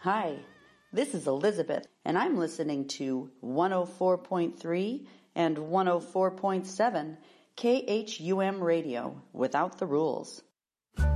Hi, this is Elizabeth, and I'm listening to 104.3 and 104.7 KHUM Radio, Without the Rules.